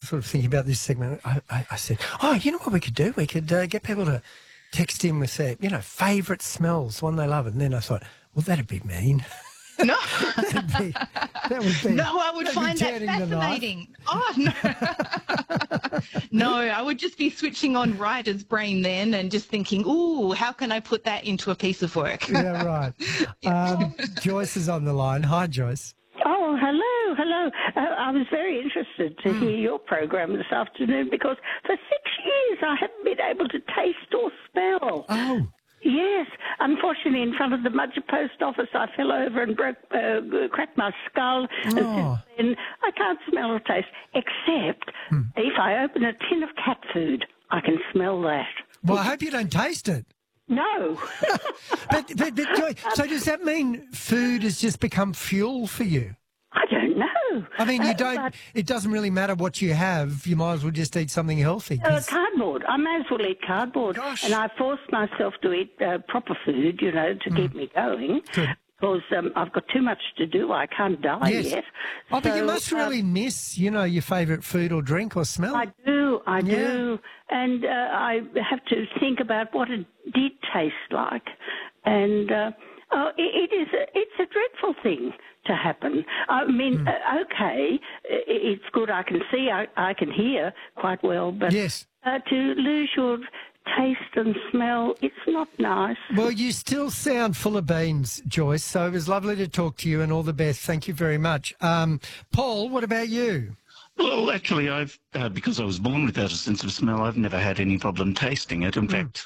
sort of thinking about this segment, I said, oh, you know what we could do? We could get people to text in with their, favourite smells, one they love. And then I thought, well, that'd be mean. No. that would be. No, I would find that fascinating. Oh, no. No, I would just be switching on writer's brain then and just thinking, ooh, how can I put that into a piece of work? Yeah, right. Joyce is on the line. Hi, Joyce. Oh, hello. I was very interested to hear your program this afternoon because for 6 years I haven't been able to taste or smell. Oh. Yes. Unfortunately, in front of the Mudgee Post Office, I fell over and cracked my skull. And since then, I can't smell or taste, except if I open a tin of cat food, I can smell that. Well, I hope you don't taste it. No. But Joy, so does that mean food has just become fuel for you? I don't know. I mean, it doesn't really matter what you have. You might as well just eat something healthy. Cardboard. I may as well eat cardboard. Gosh. And I forced myself to eat proper food, to keep me going. Good. Because I've got too much to do. I can't die yet. Oh, but you must really miss, your favourite food or drink or smell. I do. And I have to think about what it did taste like. And it's a dreadful thing to happen. I mean, okay, it's good I can see, I can hear quite well, but to lose your taste and smell, it's not nice. Well, you still sound full of beans, Joyce, so it was lovely to talk to you and all the best. Thank you very much. Paul, what about you? Well, actually, because I was born without a sense of smell, I've never had any problem tasting it. In fact,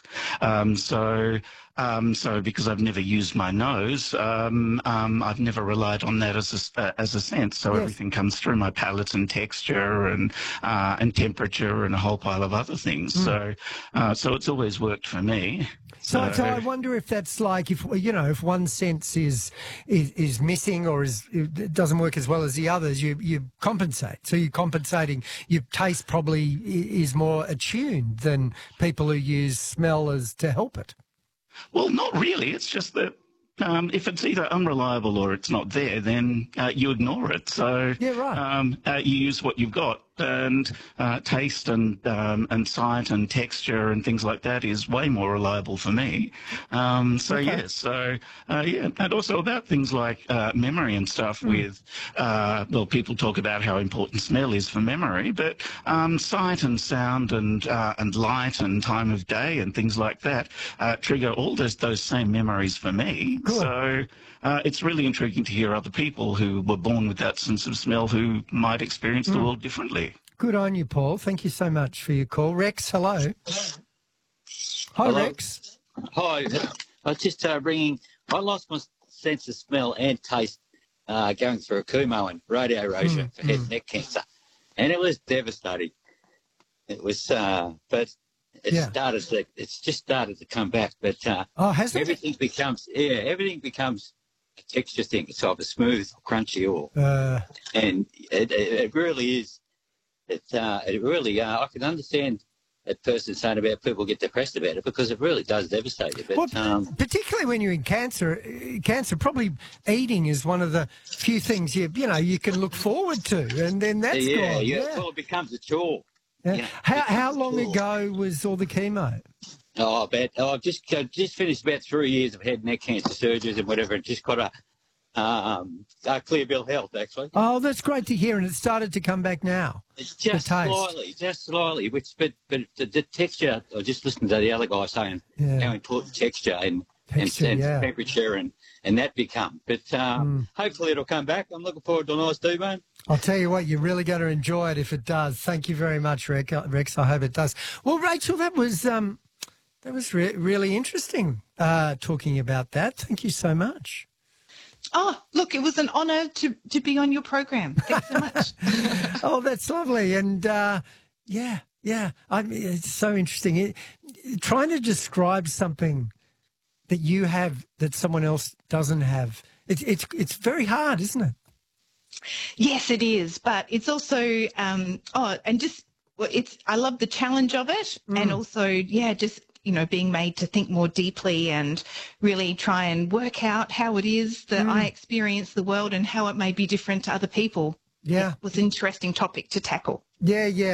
so because I've never used my nose, I've never relied on that as a sense. So everything comes through my palate and texture and temperature and a whole pile of other things. So it's always worked for me. So I wonder if that's like if one sense is missing or it doesn't work as well as the others, you compensate. So you're compensating. Your taste probably is more attuned than people who use smell as to help it. Well, not really. It's just that if it's either unreliable or it's not there, then you ignore it. So you use what you've got. And taste and sight and texture and things like that is way more reliable for me. And also about things like memory and stuff with, people talk about how important smell is for memory, but sight and sound and light and time of day and things like that trigger all those same memories for me. Cool. So it's really intriguing to hear other people who were born with that sense of smell who might experience the world differently. Good on you, Paul. Thank you so much for your call. Rex, hello. Hi, hello. Rex. Hi. I was just ringing. I lost my sense of smell and taste going through a chemo and radio rosacea for head and neck cancer. And it was devastating. It was, but it's just started to come back. But everything becomes a texture thing. It's either smooth or crunchy and it really is. It really, I can understand a person saying about people get depressed about it because it really does devastate you. But, particularly when you're in cancer, probably eating is one of the few things you can look forward to, and then that's gone. Yeah, well, it becomes a chore. Yeah. How long ago was all the chemo? I've just finished about 3 years of head and neck cancer surgeries and whatever, and just got a clear bill of health, actually. Oh, that's great to hear, and it started to come back now. It's just slightly, but the texture, I just listened to the other guy saying how important texture and temperature and that become. But hopefully it'll come back. I'm looking forward to a nice debone. I'll tell you what, you're really going to enjoy it if it does. Thank you very much, Rex. I hope it does. Well, Rachel, that was really interesting talking about that. Thank you so much. Oh, look, it was an honour to be on your program. Thanks so much. Oh, that's lovely. And, it's so interesting. Trying to describe something that you have that someone else doesn't have, it's very hard, isn't it? Yes, it is. But it's also, I love the challenge of it and also, just being made to think more deeply and really try and work out how it is that I experience the world and how it may be different to other people. Yeah. It was an interesting topic to tackle. Yeah.